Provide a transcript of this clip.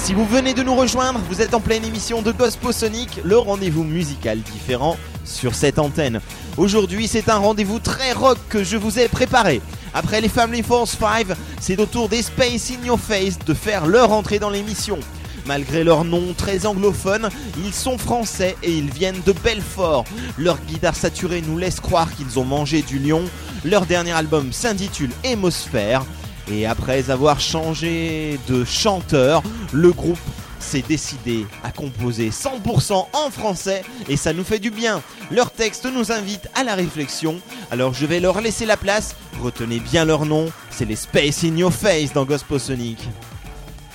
Si vous venez de nous rejoindre, vous êtes en pleine émission de Gospel Sonic, le rendez-vous musical différent sur cette antenne. Aujourd'hui, c'est un rendez-vous très rock que je vous ai préparé. Après les Family Force 5, c'est au tour des Space in Your Face de faire leur entrée dans l'émission. Malgré leur nom très anglophone, ils sont français et ils viennent de Belfort. Leur guitare saturée nous laisse croire qu'ils ont mangé du lion. Leur dernier album s'intitule Hémosphère. Et après avoir changé de chanteur, le groupe s'est décidé à composer 100% en français et ça nous fait du bien. Leur texte nous invite à la réflexion, alors je vais leur laisser la place. Retenez bien leur nom, c'est les Space in Your Face dans Gospel Sonic.